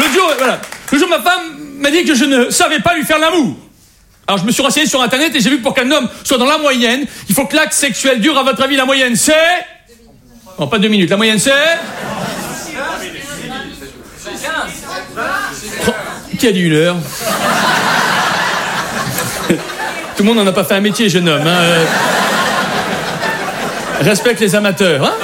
l'autre jour, voilà. Le jour, ma femme m'a dit que je ne savais pas lui faire l'amour. Alors je me suis renseigné sur internet et j'ai vu que pour qu'un homme soit dans la moyenne, il faut que l'acte sexuel dure, à votre avis, la moyenne c'est... Non, pas 2 minutes, la moyenne c'est... Qui a dit 1 heure? Tout le monde n'en a pas fait un métier, jeune homme. Hein. Respecte les amateurs. Hein.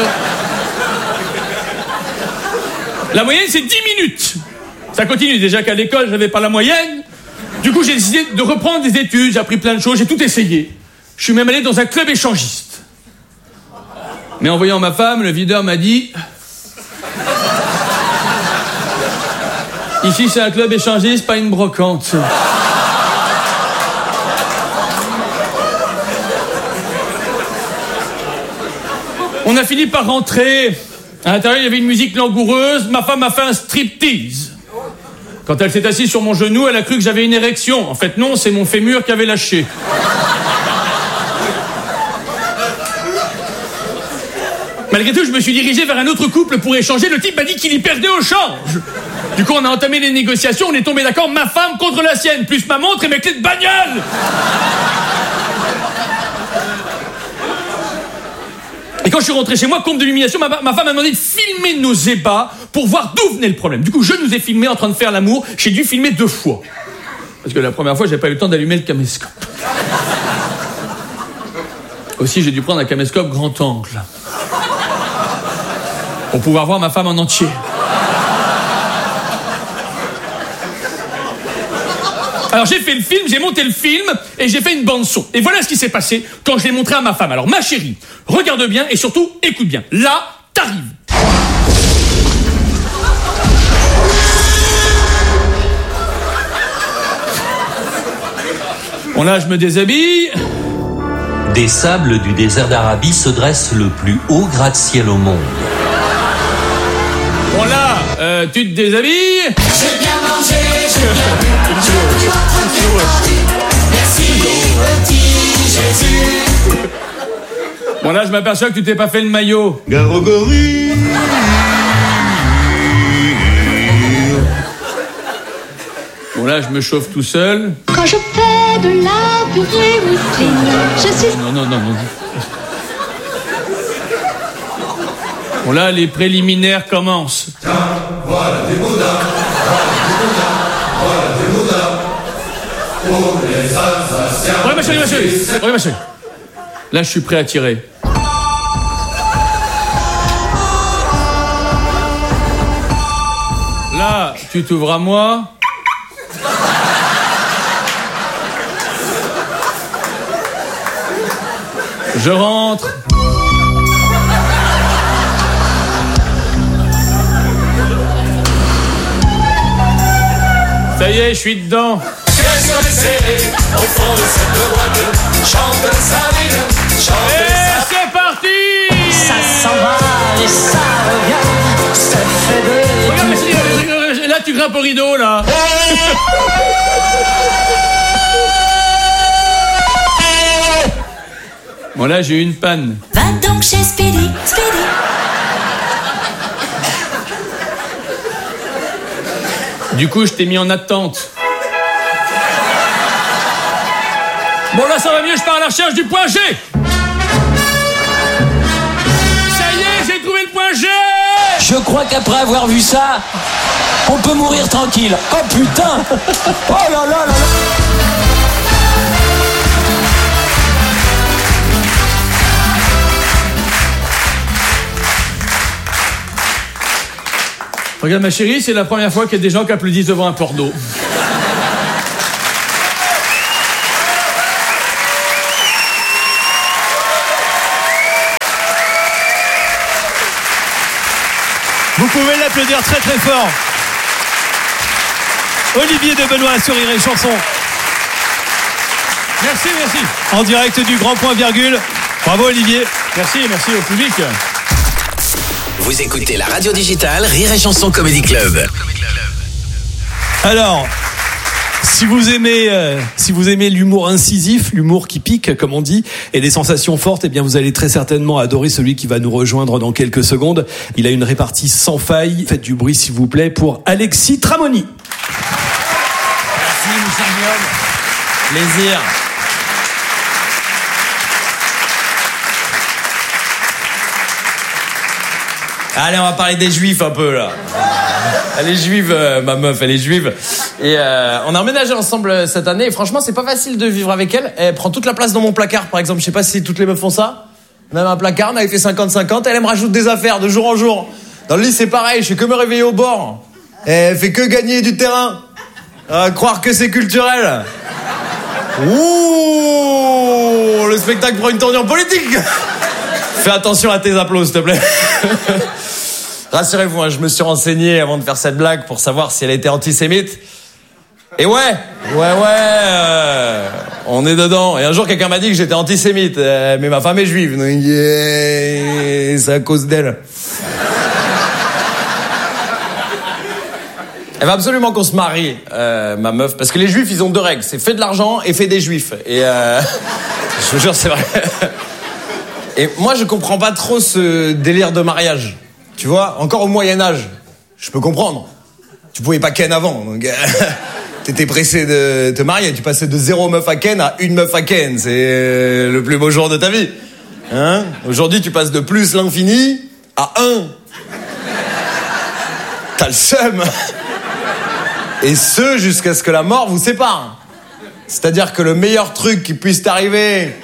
La moyenne, c'est 10 minutes. Ça continue. Déjà qu'à l'école, j'avais pas la moyenne. Du coup, j'ai décidé de reprendre des études. J'ai appris plein de choses. J'ai tout essayé. Je suis même allé dans un club échangiste. Mais en voyant ma femme, le videur m'a dit... Ici, c'est un club échangiste, pas une brocante. On a fini par rentrer. À l'intérieur, il y avait une musique langoureuse. Ma femme a fait un striptease. Quand elle s'est assise sur mon genou, elle a cru que j'avais une érection. En fait, non, c'est mon fémur qui avait lâché. Malgré tout, je me suis dirigé vers un autre couple pour échanger. Le type m'a dit qu'il y perdait au change. Du coup, on a entamé les négociations. On est tombé d'accord, ma femme contre la sienne, plus ma montre et mes clés de bagnole. Et quand je suis rentré chez moi, comble de l'humiliation, ma femme m'a demandé de filmer nos ébats pour voir d'où venait le problème. Du coup, je nous ai filmés en train de faire l'amour. J'ai dû filmer 2 fois. Parce que la première fois, j'avais pas eu le temps d'allumer le caméscope. Aussi, j'ai dû prendre un caméscope grand angle. Pour pouvoir voir ma femme en entier. Alors j'ai fait le film, j'ai monté le film et j'ai fait une bande son. Et voilà ce qui s'est passé quand je l'ai montré à ma femme. Alors ma chérie, regarde bien et surtout écoute bien. Là, t'arrives. Bon là, je me déshabille. Des sables du désert d'Arabie se dresse le plus haut gratte-ciel au monde. Bon là, tu te déshabilles. J'ai bien mangé, j'ai bien bu. Merci, petit Jésus. Bon là, je m'aperçois que tu t'es pas fait le maillot. Garogori. Bon là, je me chauffe tout seul. Quand je fais de la purée muffine, je suis... Non. Bon là, les préliminaires commencent. Tiens, voilà des boudins. Voilà des boudins. Pour les Alsaciens. Regarde ma chérie. Là, je suis prêt à tirer. Là, tu t'ouvres à moi. Je rentre. Ça y est, je suis dedans. Au fond de cette boîte, chante Saline, chante Et c'est parti. Ça s'en va et ça revient, ça fait des... Regarde, mais c'est- là, tu grimpes au rideau, là. Bon, là, j'ai eu une panne. Va donc chez Speedy, Speedy. Du coup, je t'ai mis en attente. Bon, là, ça va mieux, je pars à la recherche du point G. Ça y est, j'ai trouvé le point G. Je crois qu'après avoir vu ça, on peut mourir tranquille. Oh putain. Oh là là là là. Regarde, ma chérie, c'est la première fois qu'il y a des gens qui applaudissent devant un porno. Vous pouvez l'applaudir très très fort. Olivier de Benoît sur Rire et Chanson. Merci. En direct du Grand Point Virgule. Bravo Olivier. Merci au public. Vous écoutez la radio digitale Rire et Chanson Comedy Club. Alors, Si vous aimez l'humour incisif, l'humour qui pique, comme on dit, et les sensations fortes, eh bien, vous allez très certainement adorer celui qui va nous rejoindre dans quelques secondes. Il a une répartie sans faille. Faites du bruit, s'il vous plaît, pour Alexis Tramoni. Merci, mon cher Guillaume. Plaisir. Allez, on va parler des juifs un peu, là. Elle est juive, ma meuf, elle est juive. Et on a emménagé ensemble cette année. Et franchement, c'est pas facile de vivre avec elle. Elle prend toute la place dans mon placard, par exemple. Je sais pas si toutes les meufs font ça. On avait un placard, on avait fait 50-50. Elle me rajoute des affaires de jour en jour. Dans le lit, c'est pareil. Je fais que me réveiller au bord. Elle fait que gagner du terrain. Croire que c'est culturel. Ouh, le spectacle prend une tournure politique. Fais attention à tes applaudissements, s'il te plaît. Rassurez-vous, hein, je me suis renseigné avant de faire cette blague pour savoir si elle était antisémite. Et ouais, on est dedans. Et un jour, quelqu'un m'a dit que j'étais antisémite. Mais ma femme est juive. Donc, c'est à cause d'elle. Elle va absolument qu'on se marie, ma meuf. Parce que les juifs, ils ont deux règles. C'est fais de l'argent et fais des juifs. Et je vous jure, c'est vrai. Et moi, je comprends pas trop ce délire de mariage. Tu vois, encore au Moyen-Âge, je peux comprendre. Tu pouvais pas ken avant, donc t'étais pressé de te marier. Tu passais de 0 meuf à ken à 1 meuf à ken. C'est le plus beau jour de ta vie. Hein? Aujourd'hui, tu passes de plus l'infini à 1. T'as le seum. Et ce, jusqu'à ce que la mort vous sépare. C'est-à-dire que le meilleur truc qui puisse t'arriver...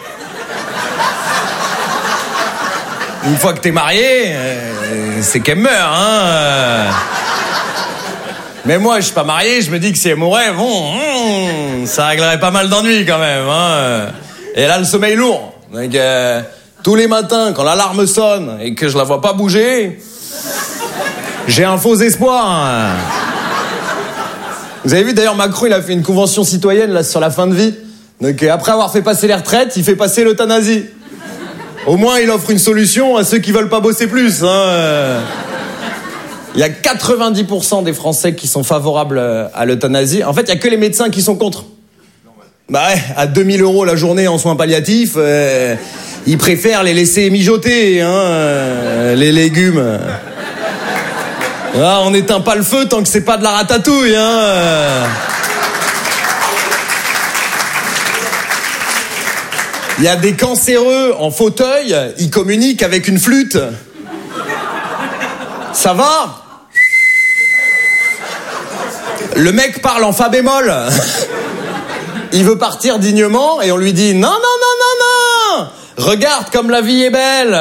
Une fois que t'es marié, c'est qu'elle meurt, hein. Mais moi, je suis pas marié, je me dis que si elle mourait, bon, ça réglerait pas mal d'ennuis quand même, hein. Et elle a le sommeil lourd. Donc, tous les matins, quand l'alarme sonne et que je la vois pas bouger, j'ai un faux espoir. Vous avez vu d'ailleurs, Macron, il a fait une convention citoyenne là sur la fin de vie. Donc, après avoir fait passer les retraites, il fait passer l'euthanasie. Au moins, il offre une solution à ceux qui veulent pas bosser plus. Hein. Il y a 90% des Français qui sont favorables à l'euthanasie. En fait, il y a que les médecins qui sont contre. Bah ouais, à 2000 € la journée en soins palliatifs, ils préfèrent les laisser mijoter, hein, les légumes. Ah, on n'éteint pas le feu tant que c'est pas de la ratatouille, hein. Il y a des cancéreux en fauteuil, ils communiquent avec une flûte. Ça va ? Le mec parle en fa bémol. Il veut partir dignement et on lui dit « Non, non, non, non, non ! Regarde comme la vie est belle !»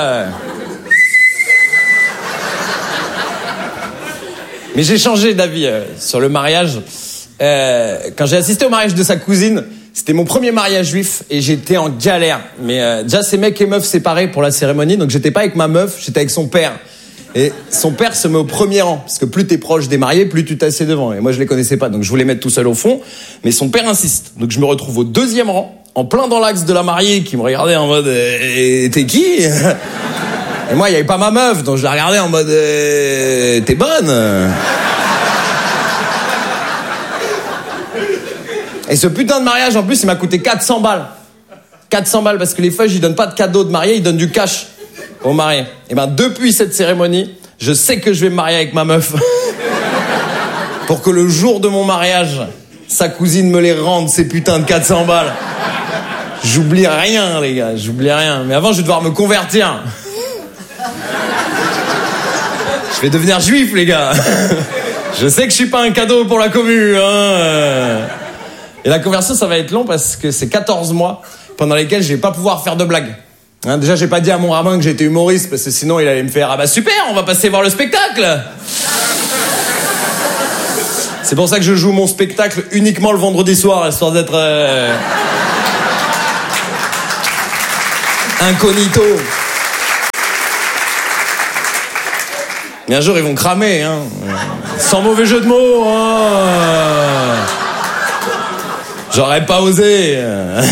Mais j'ai changé d'avis sur le mariage. Quand j'ai assisté au mariage de sa cousine, c'était mon premier mariage juif et j'étais en galère. Mais déjà, c'est mec et meuf séparés pour la cérémonie, donc j'étais pas avec ma meuf, j'étais avec son père. Et son père se met au premier rang, parce que plus t'es proche des mariés, plus tu t'assieds devant. Et moi, je les connaissais pas, donc je voulais mettre tout seul au fond. Mais son père insiste, donc je me retrouve au deuxième rang, en plein dans l'axe de la mariée, qui me regardait en mode t'es qui ? Et moi, il y avait pas ma meuf, donc je la regardais en mode t'es bonne ? Et ce putain de mariage, en plus, il m'a coûté 400 balles. 400 balles, parce que les feuilles, ils donnent pas de cadeaux de mariée, ils donnent du cash aux mariés. Et ben, depuis cette cérémonie, je sais que je vais me marier avec ma meuf. Pour que le jour de mon mariage, sa cousine me les rende, ces putains de 400 balles. J'oublie rien, les gars, j'oublie rien. Mais avant, je vais devoir me convertir. Je vais devenir juif, les gars. Je sais que je suis pas un cadeau pour la commu, hein. Et la conversion, ça va être long parce que c'est 14 mois pendant lesquels je vais pas pouvoir faire de blagues. Hein, déjà, j'ai pas dit à mon rabbin que j'étais humoriste parce que sinon il allait me faire « Ah bah super, on va passer voir le spectacle !» C'est pour ça que je joue mon spectacle uniquement le vendredi soir, histoire d'être incognito. Et un jour, ils vont cramer, hein. Sans mauvais jeu de mots, hein. J'aurais pas osé.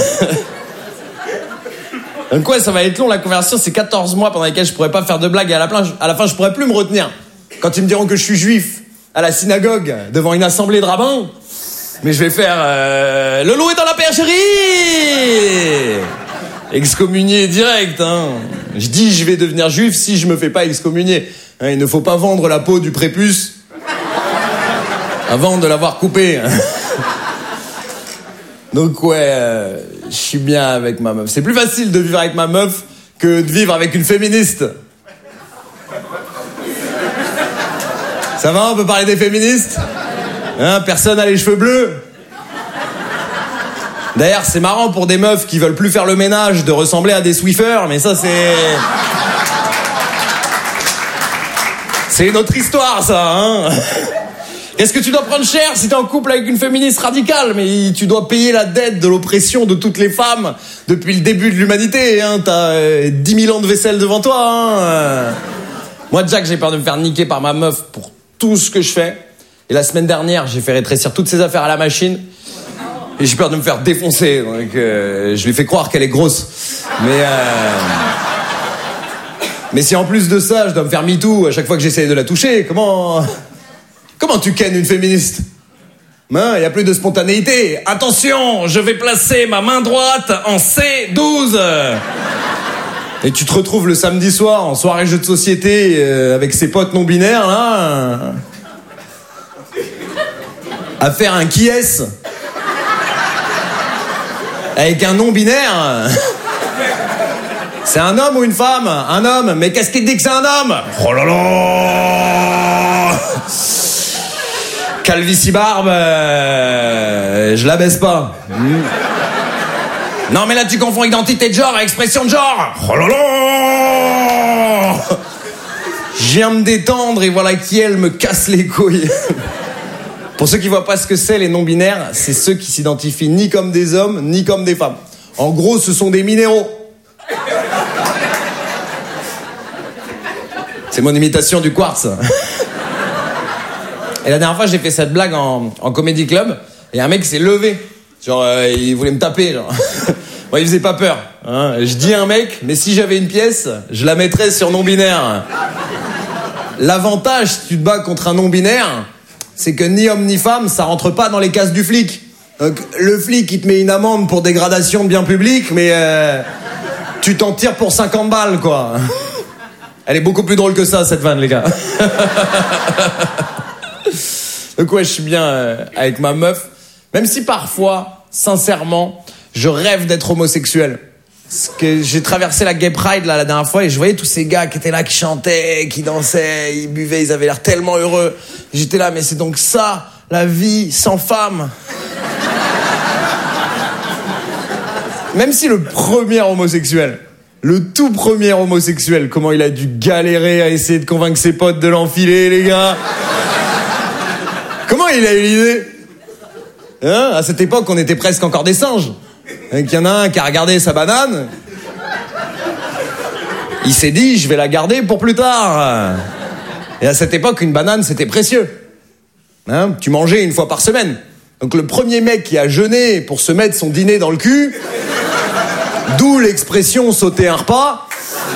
Donc ouais, ça va être long, la conversion, c'est 14 mois pendant lesquels je pourrais pas faire de blagues et à la fin, je pourrais plus me retenir. Quand ils me diront que je suis juif à la synagogue, devant une assemblée de rabbins, Mais je vais faire le loup est dans la percherie. Excommunié direct, hein. Je dis je vais devenir juif si je me fais pas excommunier. Hein, il ne faut pas vendre la peau du prépuce avant de l'avoir coupé. Donc ouais, je suis bien avec ma meuf. C'est plus facile de vivre avec ma meuf que de vivre avec une féministe. Ça va, on peut parler des féministes ? Hein, personne a les cheveux bleus. D'ailleurs, c'est marrant pour des meufs qui veulent plus faire le ménage de ressembler à des Swiffers, mais ça c'est une autre histoire, ça, hein. Est-ce que tu dois prendre cher si t'es en couple avec une féministe radicale? Mais tu dois payer la dette de l'oppression de toutes les femmes depuis le début de l'humanité, hein. T'as 10 000 ans de vaisselle devant toi, hein. Moi, Jack, j'ai peur de me faire niquer par ma meuf pour tout ce que je fais. Et la semaine dernière, j'ai fait rétrécir toutes ses affaires à la machine. Et j'ai peur de me faire défoncer. Donc, je lui fais croire qu'elle est grosse. Mais si en plus de ça, je dois me faire MeToo à chaque fois que j'essaie de la toucher, comment tu kennes une féministe? Hein, y a plus de spontanéité. Attention, je vais placer ma main droite en C12. Et tu te retrouves le samedi soir en soirée jeu de société avec ses potes non binaires là, à faire un qui est-ce avec un non binaire. C'est un homme ou une femme? Un homme. Mais qu'est-ce qui te dit que c'est un homme? Oh là là. Calvitie barbe, je la baisse pas. Non mais là tu confonds identité de genre et expression de genre. Oh là là. Je viens me détendre et voilà qui elle me casse les couilles. Pour ceux qui voient pas ce que c'est les non-binaires, c'est ceux qui s'identifient ni comme des hommes ni comme des femmes. En gros, ce sont des minéraux. C'est mon imitation du quartz. Et la dernière fois, j'ai fait cette blague en comédie club et un mec s'est levé. Genre, il voulait me taper, genre. Moi, il faisait pas peur. Hein. Je dis à un mec, mais si j'avais une pièce, je la mettrais sur non-binaire. L'avantage, si tu te bats contre un non-binaire, c'est que ni homme ni femme, ça rentre pas dans les cases du flic. Donc, le flic, il te met une amende pour dégradation de biens publics, mais tu t'en tires pour 50 balles, quoi. Elle est beaucoup plus drôle que ça, cette vanne, les gars. Donc ouais, je suis bien avec ma meuf. Même si parfois, sincèrement, je rêve d'être homosexuel. Parce que j'ai traversé la Gay Pride là, la dernière fois et je voyais tous ces gars qui étaient là, qui chantaient, qui dansaient, ils buvaient, ils avaient l'air tellement heureux. Et j'étais là, mais c'est donc ça, la vie sans femme. Même si le premier homosexuel, le tout premier homosexuel, comment il a dû galérer à essayer de convaincre ses potes de l'enfiler, les gars. Comment il a eu l'idée? Hein, à cette époque, on était presque encore des singes. Donc, il y en a un qui a regardé sa banane. Il s'est dit, je vais la garder pour plus tard. Et à cette époque, une banane, c'était précieux. Hein, tu mangeais une fois par semaine. Donc le premier mec qui a jeûné pour se mettre son dîner dans le cul, d'où l'expression sauter un repas.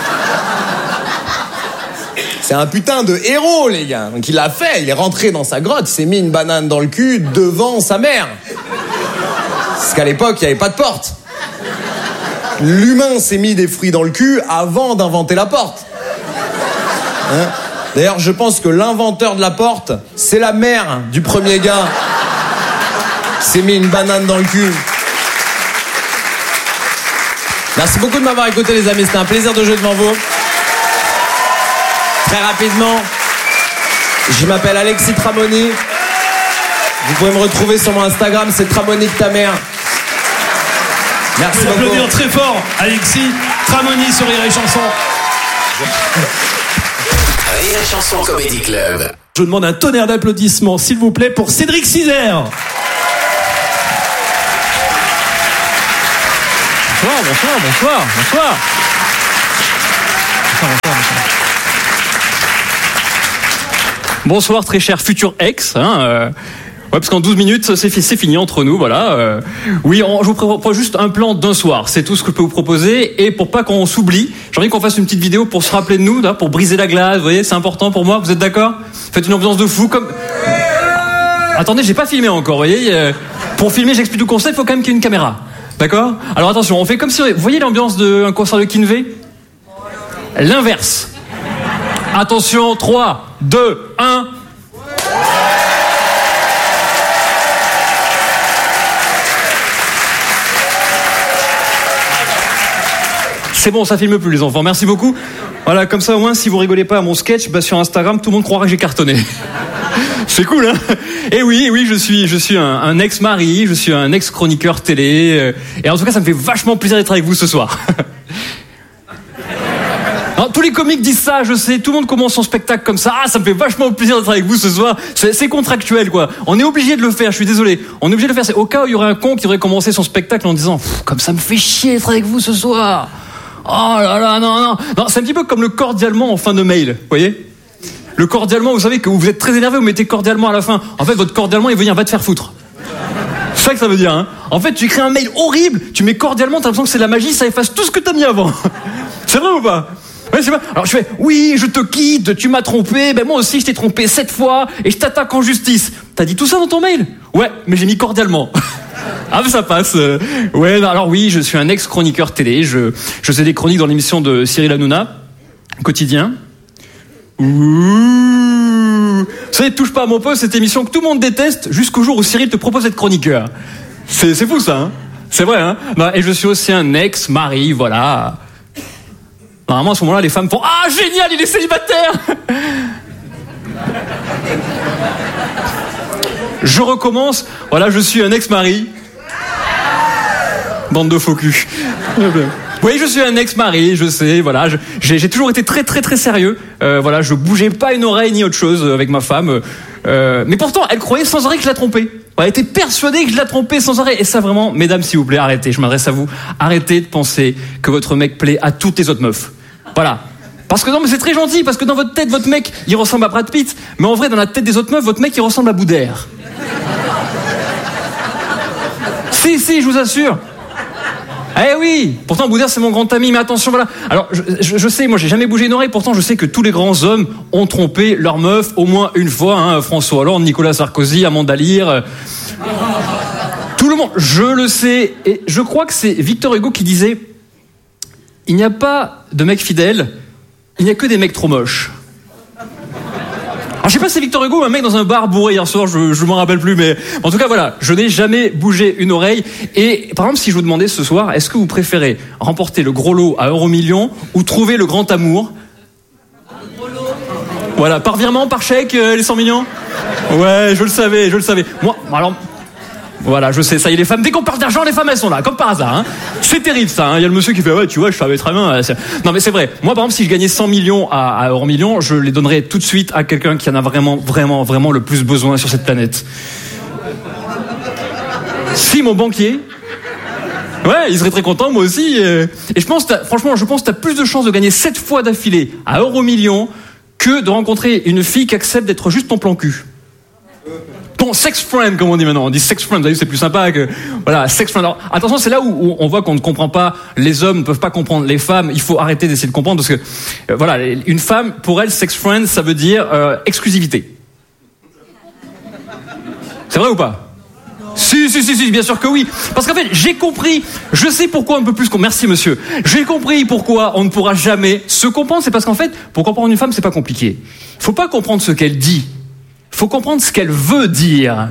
C'est un putain de héros, les gars. Donc il l'a fait, il est rentré dans sa grotte, il s'est mis une banane dans le cul devant sa mère. Parce qu'à l'époque, il n'y avait pas de porte. L'humain s'est mis des fruits dans le cul avant d'inventer la porte. Hein? D'ailleurs, je pense que l'inventeur de la porte, c'est la mère du premier gars qui s'est mis une banane dans le cul. Merci beaucoup de m'avoir écouté, les amis. C'était un plaisir de jouer devant vous. Très rapidement, je m'appelle Alexis Tramoni. Vous pouvez me retrouver sur mon Instagram, c'est Tramonique ta mère. Merci beaucoup. On peut applaudir très fort Alexis Tramoni sur Rire et Chanson. Rire et Chanson Comedy Club. Je vous demande un tonnerre d'applaudissements, s'il vous plaît, pour Cédric Cizère. Bonsoir. Bonsoir très cher futur ex. Ouais, parce qu'en 12 minutes, c'est fini entre nous, voilà. Oui, je vous propose juste un plan d'un soir. C'est tout ce que je peux vous proposer. Et pour pas qu'on s'oublie, j'ai envie qu'on fasse une petite vidéo pour se rappeler de nous, là, pour briser la glace. Vous voyez, c'est important pour moi. Vous êtes d'accord? Faites une ambiance de fou comme... Attendez, j'ai pas filmé encore, vous voyez. Pour filmer, j'explique le concept, il faut quand même qu'il y ait une caméra. D'accord ? Alors attention, on fait comme si... Vous voyez l'ambiance d'un concert de Kinvey ? L'inverse. Attention, 3, 2, 1... C'est bon, ça filme plus les enfants, merci beaucoup. Voilà, comme ça au moins si vous rigolez pas à mon sketch, bah, sur Instagram tout le monde croira que j'ai cartonné. C'est cool, hein ? Et oui, je suis un ex-mari, je suis un ex-chroniqueur télé, et en tout cas ça me fait vachement plaisir d'être avec vous ce soir. Alors, tous les comiques disent ça, je sais, tout le monde commence son spectacle comme ça. Ah, ça me fait vachement plaisir d'être avec vous ce soir. C'est contractuel, quoi. On est obligé de le faire, je suis désolé. On est obligé de le faire. C'est au cas où il y aurait un con qui aurait commencé son spectacle en disant « Comme ça me fait chier d'être avec vous ce soir !» Oh là là, non, c'est un petit peu comme le cordialement en fin de mail, vous voyez ? Le cordialement, vous savez que vous êtes très énervé, vous mettez cordialement à la fin. En fait, votre cordialement, il veut dire « Va te faire foutre ». C'est ça que ça veut dire, hein. En fait, tu écris un mail horrible, tu mets cordialement, t'as l'impression que c'est la magie, ça efface tout ce que t'as mis avant. C'est vrai ou pas ? Ouais, c'est vrai. Alors je fais, oui, je te quitte, tu m'as trompé, ben moi aussi je t'ai trompé 7 fois, et je t'attaque en justice. T'as dit tout ça dans ton mail ? Ouais, mais j'ai mis cordialement. Ah, mais ça passe. Ouais, alors oui, je suis un ex-chroniqueur télé, je faisais des chroniques dans l'émission de Cyril Hanouna, Quotidien. Ouh. Vous savez, touche pas à mon poste, cette émission que tout le monde déteste, jusqu'au jour où Cyril te propose d'être chroniqueur. C'est fou ça, hein ? C'est vrai, hein ? Bah, et je suis aussi un ex-mari, voilà. Normalement, à ce moment-là, les femmes font « Ah, génial, il est célibataire !» Je recommence. Voilà, je suis un ex-mari. Bande de faux cul. Oui, je suis un ex-mari, je sais, voilà. J'ai toujours été très, très, très sérieux. Voilà, je bougeais pas une oreille ni autre chose avec ma femme. Mais pourtant, elle croyait sans arrêt que je la trompais. Elle était persuadée que je la trompais sans arrêt. Et ça, vraiment, mesdames, s'il vous plaît, arrêtez. Je m'adresse à vous. Arrêtez de penser que votre mec plaît à toutes les autres meufs. Voilà. Parce que non, mais c'est très gentil, parce que dans votre tête, votre mec, il ressemble à Brad Pitt. Mais en vrai, dans la tête des autres meufs, votre mec, il ressemble à Boudère. Si, je vous assure. Eh oui, pourtant Boudère c'est mon grand ami, mais attention, voilà. Alors je sais, moi j'ai jamais bougé une oreille, pourtant je sais que tous les grands hommes ont trompé leur meuf au moins une fois, hein, François Hollande, Nicolas Sarkozy, Amanda Lear, tout le monde, je le sais, et je crois que c'est Victor Hugo qui disait « Il n'y a pas de mecs fidèles, il n'y a que des mecs trop moches ». Alors je sais pas si c'est Victor Hugo ou un mec dans un bar bourré hier soir, je m'en rappelle plus, mais en tout cas voilà, je n'ai jamais bougé une oreille. Et par exemple, si je vous demandais ce soir, est-ce que vous préférez remporter le gros lot à €1 ou trouver le grand amour ? Voilà, par virement, par chèque, les 100 millions ? Ouais, je le savais. Moi, alors... Voilà, je sais, ça y est, les femmes, dès qu'on parle d'argent, les femmes, elles sont là, comme par hasard, hein. C'est terrible, ça, hein. Il y a le monsieur qui fait, ouais, tu vois, je savais très bien. Non, mais c'est vrai. Moi, par exemple, si je gagnais 100 millions à €1, je les donnerais tout de suite à quelqu'un qui en a vraiment le plus besoin sur cette planète. Si, mon banquier. Ouais, il serait très content, moi aussi. Et je pense que t'as plus de chances de gagner 7 fois d'affilée à €1 que de rencontrer une fille qui accepte d'être juste ton plan cul. Ton sex friend, comme on dit maintenant. On dit sex friend, vous avez vu, c'est plus sympa que... Voilà, sex friend. Alors, attention, c'est là où on voit qu'on ne comprend pas. Les hommes ne peuvent pas comprendre les femmes. Il faut arrêter d'essayer de comprendre parce que, voilà, une femme, pour elle, sex friend, ça veut dire exclusivité. C'est vrai ou pas ? Si, bien sûr que oui. Parce qu'en fait, j'ai compris, je sais pourquoi on ne peut plus merci monsieur. J'ai compris pourquoi on ne pourra jamais se comprendre. C'est parce qu'en fait, pour comprendre une femme, c'est pas compliqué. Il faut pas comprendre ce qu'elle dit. Faut comprendre ce qu'elle veut dire.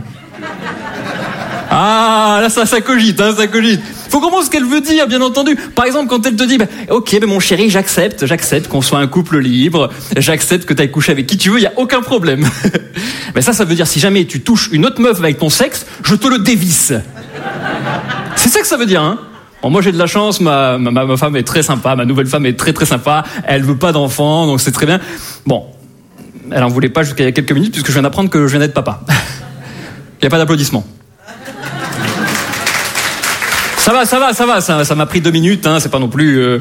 Ah, là, ça cogite, hein, ça cogite. Faut comprendre ce qu'elle veut dire, bien entendu. Par exemple, quand elle te dit, ok, mon chéri, j'accepte qu'on soit un couple libre, j'accepte que t'ailles coucher avec qui tu veux, y a aucun problème. Mais ça veut dire, si jamais tu touches une autre meuf avec ton sexe, je te le dévisse. C'est ça que ça veut dire, hein. Bon, moi j'ai de la chance, ma femme est très sympa, ma nouvelle femme est très très sympa, elle veut pas d'enfants, donc c'est très bien. Bon. Elle en voulait pas jusqu'à il y a quelques minutes puisque je viens d'apprendre que je viens d'être papa. Il n'y a pas d'applaudissements. Ça va, ça m'a pris 2 minutes, hein, c'est pas non plus...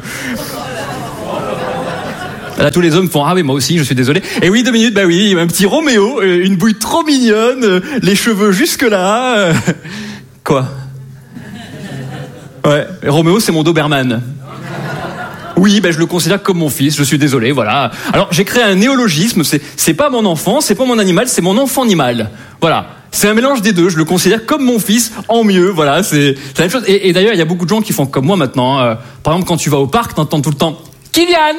Là, tous les hommes font « Ah oui, moi aussi, je suis désolé. » Et oui, 2 minutes, bah oui, un petit Roméo, une bouille trop mignonne, les cheveux jusque-là... Quoi ? Ouais, Roméo, c'est mon Doberman. Oui, je le considère comme mon fils, je suis désolé, voilà. Alors, j'ai créé un néologisme, c'est pas mon enfant, c'est pas mon animal, c'est mon enfant-animal. Voilà. C'est un mélange des deux. Je le considère comme mon fils, en mieux. Voilà, c'est la même chose. Et d'ailleurs, il y a beaucoup de gens qui font comme moi maintenant. Hein. Par exemple, quand tu vas au parc, t'entends tout le temps Kylian,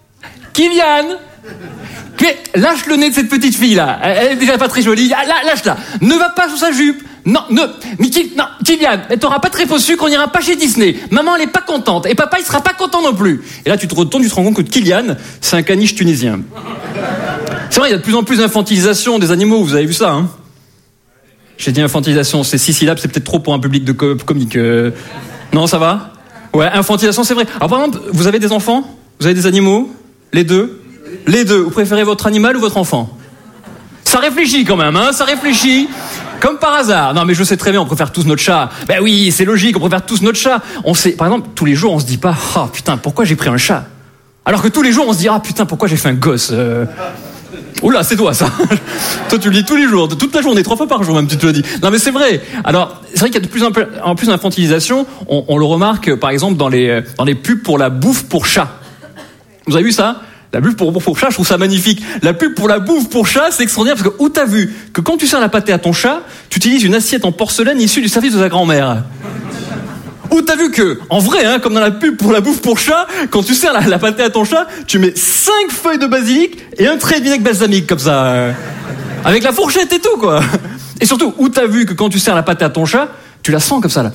mais lâche le nez de cette petite fille là. Elle est déjà pas très jolie. Lâche-la. Ne va pas sous sa jupe. Non. Kylian, t'auras pas très faux sucre. On n'ira pas chez Disney. Maman, elle est pas contente. Et papa, il sera pas content non plus. Et là, tu te retournes, tu te rends compte que Kylian, c'est un caniche tunisien. C'est vrai, il y a de plus en plus d'infantilisation des animaux. Vous avez vu ça, hein? J'ai dit infantilisation, c'est 6 syllabes, c'est peut-être trop pour un public de comique. Non, ça va? Ouais, infantilisation, c'est vrai. Alors par exemple, vous avez des enfants? Vous avez des animaux? Les deux? Vous préférez votre animal ou votre enfant? Ça réfléchit quand même, hein? Ça réfléchit. Comme par hasard. Non, mais je sais très bien, on préfère tous notre chat. Ben oui, c'est logique, on préfère tous notre chat. On sait, par exemple, tous les jours, on se dit pas, ah putain, pourquoi j'ai pris un chat? Alors que tous les jours, on se dit, ah putain, pourquoi j'ai fait un gosse? Oula, c'est toi ça. Toi tu le dis tous les jours, toute la journée, 3 fois par jour même tu te le dis. Non mais c'est vrai. Alors c'est vrai qu'il y a de plus en plus d'infantilisation. On le remarque par exemple dans les pubs pour la bouffe pour chat. Vous avez vu ça? La pub pour chat, je trouve ça magnifique. La pub pour la bouffe pour chat, c'est extraordinaire parce que où t'as vu que quand tu sers la pâtée à ton chat, tu utilises une assiette en porcelaine issue du service de sa grand-mère. Ou t'as vu que, en vrai, hein, comme dans la pub pour la bouffe pour chat, quand tu sers la pâtée à ton chat, tu mets 5 feuilles de basilic et un trait de vinaigre balsamique, comme ça. Avec la fourchette et tout, quoi. Et surtout, où t'as vu que quand tu sers la pâtée à ton chat, tu la sens comme ça, là.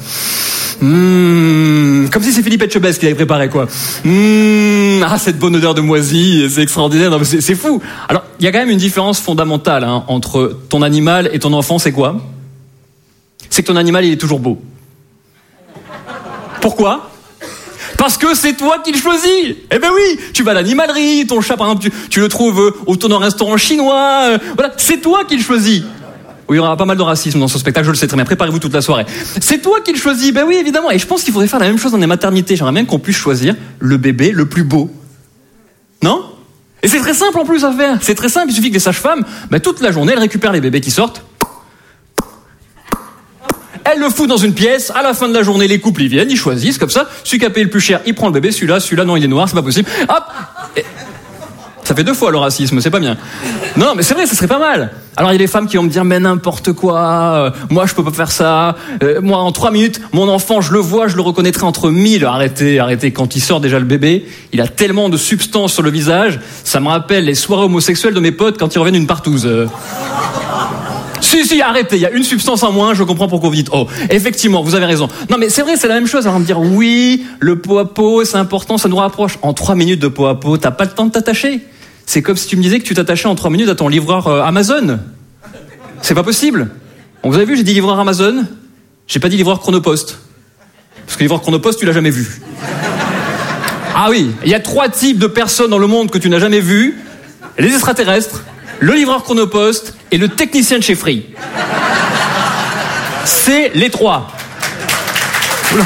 Comme si c'est Philippe Etchebest qui l'avait préparé, quoi. Cette bonne odeur de moisi, c'est extraordinaire. Non, mais c'est fou. Alors, il y a quand même une différence fondamentale, hein, entre ton animal et ton enfant, c'est quoi? C'est que ton animal, il est toujours beau. Pourquoi? Parce que c'est toi qui le choisis. Eh ben oui, tu vas à l'animalerie, ton chat par exemple, tu le trouves autour d'un restaurant chinois. Voilà, c'est toi qui le choisis. Oui, il y aura pas mal de racisme dans ce spectacle, je le sais très bien. Préparez-vous toute la soirée. C'est toi qui le choisis. Ben oui, évidemment. Et je pense qu'il faudrait faire la même chose dans les maternités. J'aimerais même qu'on puisse choisir le bébé le plus beau. Non? Et c'est très simple en plus à faire. C'est très simple. Il suffit que les sages-femmes, toute la journée, elles récupèrent les bébés qui sortent. Elle le fout dans une pièce, à la fin de la journée, les couples, ils viennent, ils choisissent, comme ça, celui qui a payé le plus cher, il prend le bébé, celui-là, non, il est noir, c'est pas possible, hop! Et ça fait 2 fois le racisme, c'est pas bien. Non, mais c'est vrai, ça serait pas mal. Alors il y a des femmes qui vont me dire, mais n'importe quoi, moi je peux pas faire ça, moi en 3 minutes, mon enfant, je le vois, je le reconnaîtrai entre 1000, arrêtez, quand il sort déjà le bébé, il a tellement de substance sur le visage, ça me rappelle les soirées homosexuelles de mes potes quand ils reviennent d'une partouze. Si, arrêtez, il y a une substance en moins, je comprends pourquoi vous dites, oh, effectivement, vous avez raison. Non, mais c'est vrai, c'est la même chose, alors me dire, oui, le pot à pot, c'est important, ça nous rapproche. En 3 minutes de pot à pot, t'as pas le temps de t'attacher. C'est comme si tu me disais que tu t'attachais en 3 minutes à ton livreur Amazon. C'est pas possible. Bon, vous avez vu, j'ai dit livreur Amazon, j'ai pas dit livreur Chronopost. Parce que livreur Chronopost, tu l'as jamais vu. Ah oui, il y a 3 types de personnes dans le monde que tu n'as jamais vues. Les extraterrestres, le livreur Chronopost et le technicien de chez Free. C'est les 3. Oula.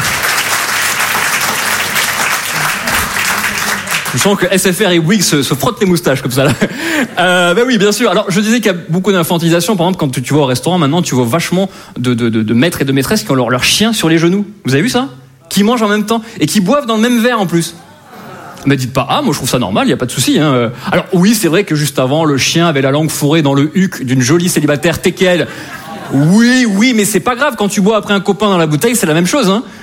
Je sens que SFR et Bouygues se frottent les moustaches comme ça là. Oui, bien sûr. Alors je disais qu'il y a beaucoup d'infantilisation. Par exemple, quand tu vas au restaurant maintenant, tu vois vachement de maîtres et de maîtresses qui ont leur chien sur les genoux. Vous avez vu ça? Qui mangent en même temps et qui boivent dans le même verre en plus. Mais dites pas, moi je trouve ça normal, il y a pas de souci. Hein. Alors oui, c'est vrai que juste avant, le chien avait la langue fourrée dans le huc d'une jolie célibataire teckel. Oui, mais c'est pas grave, quand tu bois après un copain dans la bouteille, c'est la même chose. Hein.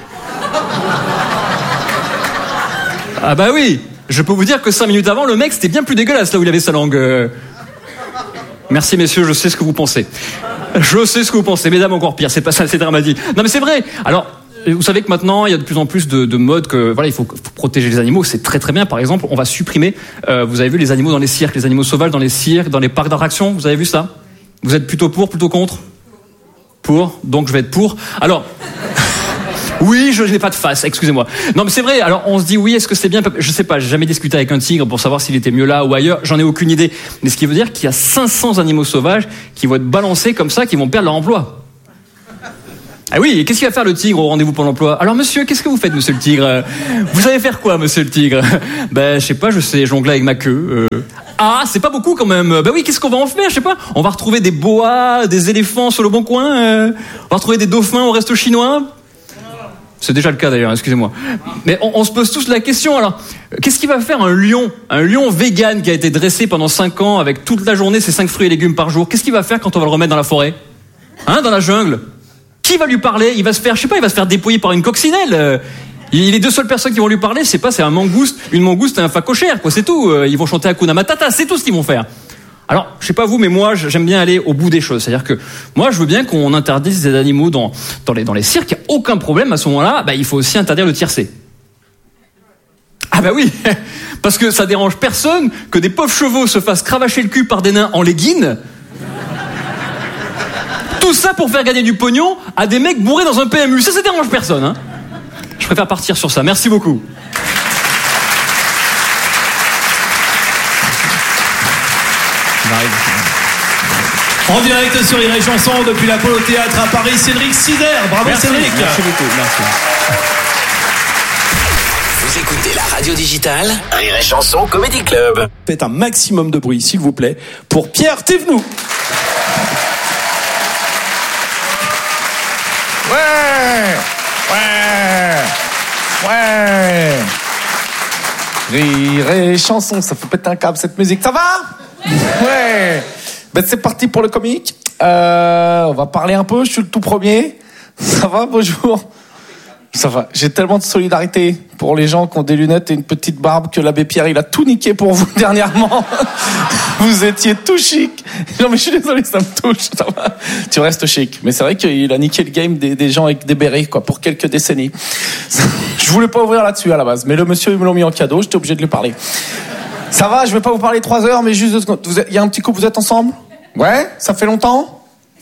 Ah bah oui, je peux vous dire que 5 minutes avant, le mec, c'était bien plus dégueulasse là où il avait sa langue. Merci messieurs, je sais ce que vous pensez. Je sais ce que vous pensez, mesdames encore pire, c'est pas ça, c'est dramatique. Non mais c'est vrai, alors... Vous savez que maintenant, il y a de plus en plus de modes que il faut protéger les animaux. C'est très très bien. Par exemple, on va supprimer. Vous avez vu les animaux dans les cirques, les animaux sauvages dans les cirques, dans les parcs d'attractions. Vous avez vu ça? Vous êtes plutôt pour, plutôt contre? Pour. Donc je vais être pour. Alors. Oui, je n'ai pas de face, excusez-moi. Non, mais c'est vrai. Alors, on se dit, oui, est-ce que c'est bien? Je sais pas, j'ai jamais discuté avec un tigre pour savoir s'il était mieux là ou ailleurs. J'en ai aucune idée. Mais ce qui veut dire qu'il y a 500 animaux sauvages qui vont être balancés comme ça, qui vont perdre leur emploi. Ah oui, et qu'est-ce qu'il va faire le tigre au rendez-vous pour l'emploi? Alors monsieur, qu'est-ce que vous faites, monsieur le tigre? Vous savez faire quoi, monsieur le tigre? Je sais pas, je sais jongler avec ma queue. Ah, c'est pas beaucoup quand même. Oui, qu'est-ce qu'on va en faire? Je sais pas. On va retrouver des boas, des éléphants sur le bon coin. On va retrouver des dauphins au resto chinois. C'est déjà le cas d'ailleurs, excusez-moi. Mais on se pose tous la question alors. Qu'est-ce qu'il va faire un lion? Un lion vegan qui a été dressé pendant 5 ans avec toute la journée ses 5 fruits et légumes par jour. Qu'est-ce qu'il va faire quand on va le remettre dans la forêt? Hein, dans la jungle. Qui va lui parler? Il va se faire dépouiller par une coccinelle. Les deux seules personnes qui vont lui parler, c'est un mangouste, une mangouste et un phacochère, quoi, c'est tout. Ils vont chanter Hakuna Matata, c'est tout ce qu'ils vont faire. Alors, je sais pas vous, mais moi, j'aime bien aller au bout des choses. C'est-à-dire que moi, je veux bien qu'on interdise les animaux dans les cirques. Il n'y a aucun problème. À ce moment-là, il faut aussi interdire le tiercé. Ah bah oui, parce que ça dérange personne que des pauvres chevaux se fassent cravacher le cul par des nains en leggings. Tout ça pour faire gagner du pognon à des mecs bourrés dans un PMU. Ça dérange personne, hein. Je préfère partir sur ça. Merci beaucoup. En direct sur Rire et Chanson depuis l'Apollo Théâtre à Paris, Cédric Sider. Bravo. Merci, Cédric. Merci beaucoup. Merci. Vous écoutez la radio digitale Rire et Chanson Comedy Club. Faites un maximum de bruit, s'il vous plaît, pour Pierre Thévenoud. Ouais. Rire et Chanson, ça fait péter un câble cette musique. Ça va? Ouais. Ben c'est parti pour le comique. On va parler un peu, je suis le tout premier. Ça va, bonjour. Ça va. J'ai tellement de solidarité pour les gens qui ont des lunettes et une petite barbe que l'abbé Pierre, il a tout niqué pour vous dernièrement. Vous étiez tout chic. Non mais je suis désolé, ça me touche. Ça va. Tu restes chic. Mais c'est vrai qu'il a niqué le game des gens avec des bérets, quoi, pour quelques décennies. Je voulais pas ouvrir là-dessus à la base, mais le monsieur, ils me l'ont mis en cadeau, j'étais obligé de lui parler. Ça va, je vais pas vous parler 3 heures, mais juste 2 secondes. Il y a un petit couple, vous êtes ensemble? Ouais? Ça fait longtemps?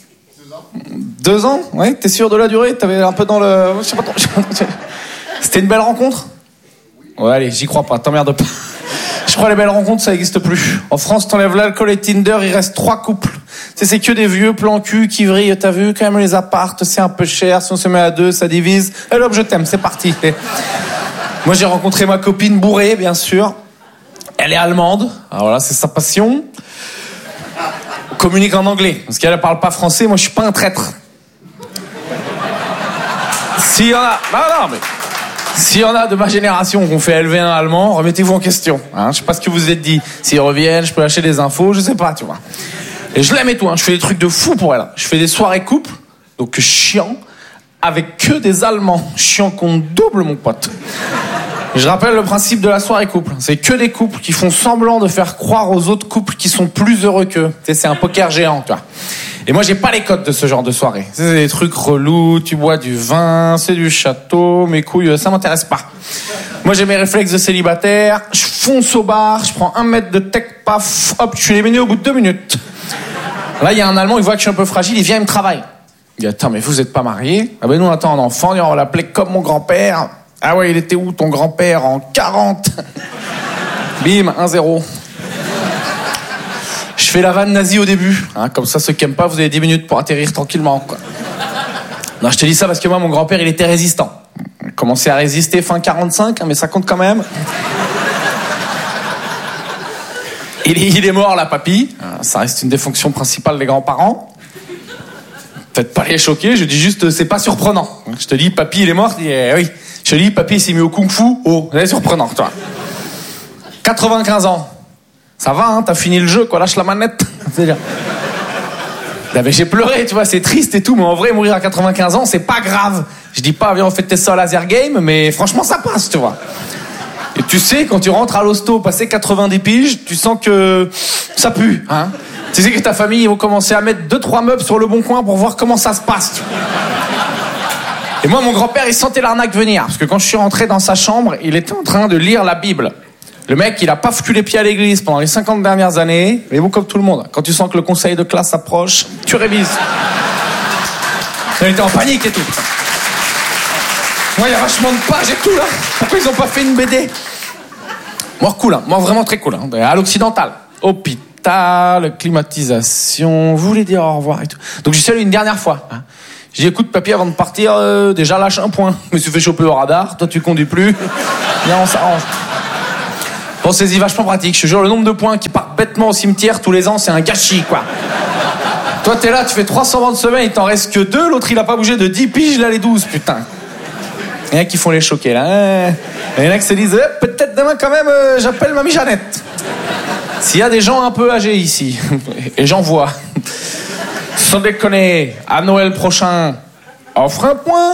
2 ans? Ouais, t'es sûr de la durée? T'avais un peu dans le... Je sais pas trop. C'était une belle rencontre? Ouais, allez, j'y crois pas, t'emmerdes pas. Je crois que les belles rencontres, ça n'existe plus. En France, t'enlèves l'alcool et Tinder, il reste 3 couples. C'est que des vieux plans cul qui vrillent, t'as vu, quand même les appartes, c'est un peu cher, si on se met à 2, ça divise. Et hop, je t'aime, c'est parti. Moi, j'ai rencontré ma copine bourrée, bien sûr. Elle est allemande, alors voilà, c'est sa passion. On communique en anglais, parce qu'elle ne parle pas français, moi je suis pas un traître. S'il y en a... Non, mais... S'il y en a de ma génération qu'on fait élever un allemand, remettez-vous en question. Hein, je sais pas ce que vous vous êtes dit. S'ils reviennent, je peux lâcher des infos, je sais pas, tu vois. Et je l'aime et tout, hein, je fais des trucs de fou pour elle. Je fais des soirées couples, donc chiant, avec que des Allemands. Chiant qu'on double, mon pote. Je rappelle le principe de la soirée couple. C'est que des couples qui font semblant de faire croire aux autres couples qui sont plus heureux qu'eux. Tu sais, c'est un poker géant, tu vois. Et moi, j'ai pas les codes de ce genre de soirée. C'est des trucs relous, tu bois du vin, c'est du château, mes couilles, ça m'intéresse pas. Moi, j'ai mes réflexes de célibataire, je fonce au bar, je prends 1 mètre de tech, paf, hop, je suis éliminé au bout de 2 minutes. Là, il y a un Allemand, il voit que je suis un peu fragile, il vient, il me travaille. Il dit, attends, mais vous êtes pas mariés? Ah ben nous, on attend un enfant, on va l'appeler comme mon grand-père. Ah ouais, il était où ton grand-père en 40? Bim, 1-0. Je fais la vanne nazie au début, hein, comme ça, ceux qui aiment pas, vous avez 10 minutes pour atterrir tranquillement, quoi. Non, je te dis ça parce que moi, mon grand-père, il était résistant. Il commençait à résister fin 45, hein, mais ça compte quand même. Il est mort, là, papy. Ça reste une des fonctions principales des grands-parents. Peut-être pas les choquer, je dis juste, c'est pas surprenant. Je te dis, papy, il est mort, je dis, oui. Je te dis, papy, il s'est mis au kung-fu. Oh, c'est surprenant, toi. 95 ans. Ça va, hein, t'as fini le jeu, quoi, lâche la manette. C'est-à-dire... Mais j'ai pleuré, tu vois, c'est triste et tout, mais en vrai, mourir à 95 ans, c'est pas grave. Je dis pas, viens, on fait tes ça au laser game, mais franchement, ça passe, tu vois. Et tu sais, quand tu rentres à l'hosto, passé 90 piges, tu sens que ça pue, hein. Tu sais que ta famille, ils vont commencer à mettre 2-3 meubles sur le bon coin pour voir comment ça se passe, tu vois. Et moi, mon grand-père, il sentait l'arnaque venir, parce que quand je suis rentré dans sa chambre, il était en train de lire la Bible. Le mec, il a pas foutu les pieds à l'église pendant les 50 dernières années, mais bon, comme tout le monde, quand tu sens que le conseil de classe approche, tu révises. Il était en panique et tout. Moi, il y a vachement de pages et tout, là. Pourquoi ils ont pas fait une BD? Moi, cool, hein. Moi, vraiment très cool, hein. À l'occidental. Hôpital, climatisation, vous voulez dire au revoir et tout. Donc, j'y suis allé une dernière fois, hein. J'ai dit, écoute, papy, avant de partir, déjà lâche un point. Je me suis fait choper au radar, toi tu conduis plus. Viens, on s'arrange. Bon, c'est vachement pratique. Je te jure, le nombre de points qui partent bêtement au cimetière tous les ans, c'est un gâchis, quoi. Toi, t'es là, tu fais 300 ventes semaine, il t'en reste que 2, l'autre, il a pas bougé de 10 piges, il a les 12, putain. Il y en a qui font les choquer, là. Il y en a qui se disent, peut-être demain, quand même, j'appelle mamie Jeannette. S'il y a des gens un peu âgés ici, et j'en vois, Sans déconner, à Noël prochain, offre un point.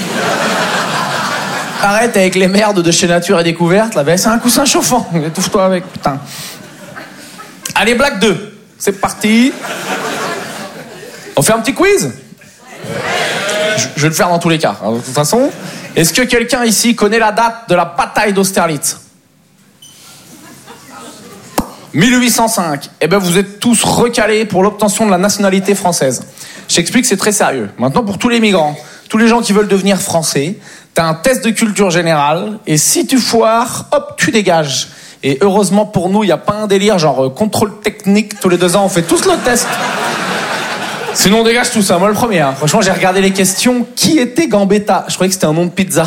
Arrête avec les merdes de chez Nature et Découverte, là, ben c'est un coussin chauffant. Étouffe-toi avec, putain. Allez, blague 2. C'est parti. On fait un petit quiz ? Je vais le faire dans tous les cas. Alors, de toute façon, est-ce que quelqu'un ici connaît la date de la bataille d'Austerlitz ? 1805. Eh ben, vous êtes tous recalés pour l'obtention de la nationalité française. J'explique, c'est très sérieux. Maintenant, pour tous les migrants, tous les gens qui veulent devenir français, t'as un test de culture générale, et si tu foires, hop, tu dégages. Et heureusement pour nous, il n'y a pas un délire genre contrôle technique, tous les 2 ans, on fait tous le test. Sinon, on dégage tout ça. Moi, le premier. Hein. Franchement, j'ai regardé les questions. Qui était Gambetta ? Je croyais que c'était un nom de pizza.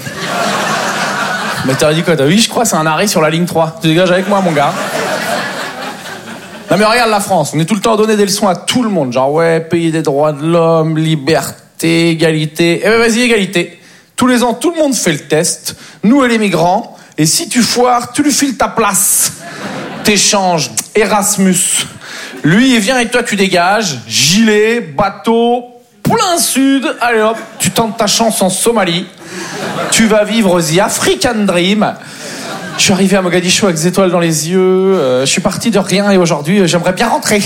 Mais t'aurais dit quoi ? Oui, je crois, c'est un arrêt sur la ligne 3. Tu dégages avec moi, mon gars. Non, mais regarde la France. On est tout le temps à donner des leçons à tout le monde. Genre, ouais, pays des droits de l'homme, liberté, égalité. Eh ben, vas-y, égalité. Tous les ans, tout le monde fait le test. Nous et les migrants. Et si tu foires, tu lui files ta place. T'échanges. Erasmus. Lui, il vient et toi, tu dégages. Gilet, bateau, plein sud. Allez hop, tu tentes ta chance en Somalie. Tu vas vivre The African Dream. Je suis arrivé à Mogadiscio avec des étoiles dans les yeux. Je suis parti de rien et aujourd'hui, j'aimerais bien rentrer.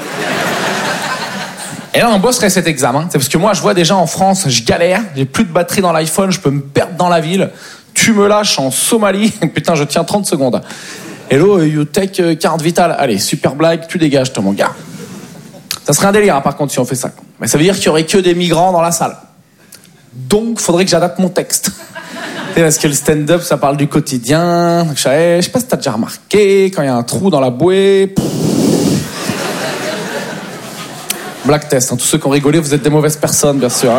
Et là, on bosserait cet examen. C'est parce que moi, je vois déjà en France, je galère. J'ai plus de batterie dans l'iPhone, je peux me perdre dans la ville. Tu me lâches en Somalie. Putain, je tiens 30 secondes. Hello, you take carte vitale. Allez, super blague, tu dégages, toi, mon gars. Ça serait un délire, hein, par contre, si on fait ça. Mais ça veut dire qu'il y aurait que des migrants dans la salle. Donc, faudrait que j'adapte mon texte. Parce que le stand-up, ça parle du quotidien. Donc, je sais pas si t'as déjà remarqué, quand il y a un trou dans la bouée. Black test, hein. Tous ceux qui ont rigolé, vous êtes des mauvaises personnes, bien sûr. Hein.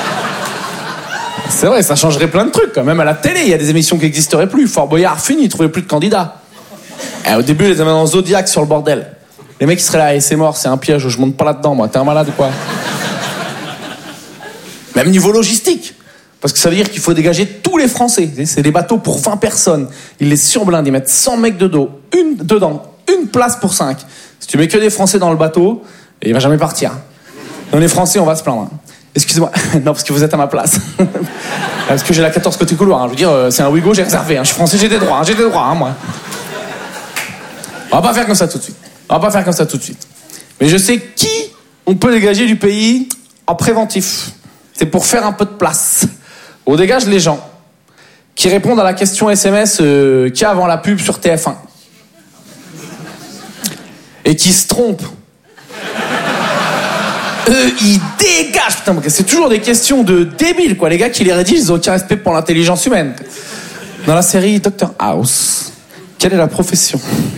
C'est vrai, ça changerait plein de trucs. Quand même à la télé, il y a des émissions qui n'existeraient plus. Fort Boyard, fini, ils trouvaient plus de candidats. Et au début, ils les avaient dans Zodiac sur le bordel. Les mecs, ils seraient là, et c'est mort, c'est un piège, je monte pas là-dedans, moi. T'es un malade ou quoi ? Même niveau logistique. Parce que ça veut dire qu'il faut dégager tous les Français. C'est des bateaux pour 20 personnes. Ils les surblindent, ils mettent 100 mecs dedans, une place pour 5. Si tu mets que des Français dans le bateau, il va jamais partir. On est Français, on va se plaindre. Excusez-moi, non, parce que vous êtes à ma place. Parce que j'ai la 14 côté couloir. Hein. Je veux dire, c'est un Ouigo, j'ai réservé. Hein. Je suis français, j'ai des droits, moi. On va pas faire comme ça tout de suite. Mais je sais qui on peut dégager du pays en préventif. C'est pour faire un peu de place. On dégage les gens qui répondent à la question SMS qu'il y a avant la pub sur TF1. Et qui se trompent. Ils dégagent. Putain, c'est toujours des questions de débiles, quoi. Les gars qui les rédigent, ils ont aucun respect pour l'intelligence humaine. Dans la série Dr House, quelle est la profession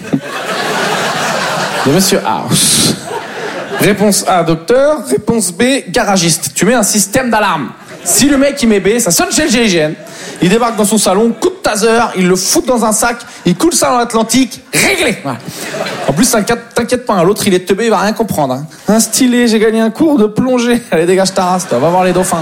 de Monsieur House? Réponse A, docteur. Réponse B, garagiste. Tu mets un système d'alarme. Si le mec il met B, ça sonne chez le GIGN. Il débarque dans son salon, coup de taser, il le fout dans un sac, il coule ça dans l'Atlantique, réglé. Voilà. En plus, t'inquiète pas, l'autre il est teubé, il va rien comprendre. Hein. Un stylet, j'ai gagné un cours de plongée. Allez, dégage ta race, toi, va voir les dauphins.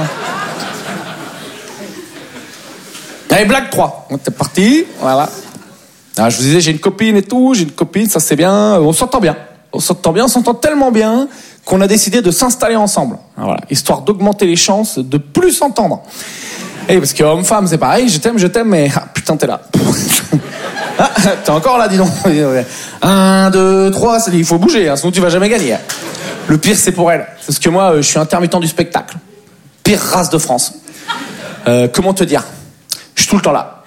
Allez, blague 3. T'es parti, voilà. Alors, je vous disais, j'ai une copine et tout, ça c'est bien, on s'entend bien. On s'entend tellement bien qu'on a décidé de s'installer ensemble. Voilà, histoire d'augmenter les chances de plus s'entendre. Et parce que homme-femme, c'est pareil, je t'aime, mais putain, t'es là. T'es encore là, dis donc. 1, 2, 3, il faut bouger, hein, sinon tu vas jamais gagner. Le pire, c'est pour elle. Parce que moi, je suis intermittent du spectacle. Pire race de France. Comment te dire ? Je suis tout le temps là.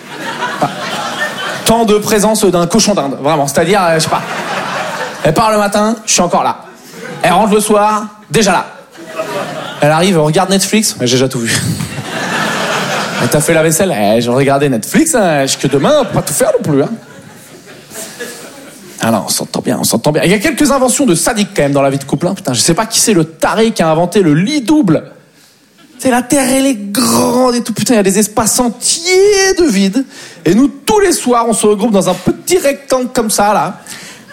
Temps de présence d'un cochon d'Inde, vraiment. C'est-à-dire, je sais pas. Elle part le matin, je suis encore là. Elle rentre le soir, déjà là. Elle arrive, elle regarde Netflix, j'ai déjà tout vu. T'as fait la vaisselle, j'ai regardé Netflix, hein, jusque demain, on peut pas tout faire non plus. Hein. Ah non, on s'entend bien. Il y a quelques inventions de sadiques quand même dans la vie de couple. Hein. Putain, je sais pas qui c'est le taré qui a inventé le lit double. C'est la terre, elle est grande et tout. Putain, il y a des espaces entiers de vide. Et nous, tous les soirs, on se regroupe dans un petit rectangle comme ça, là.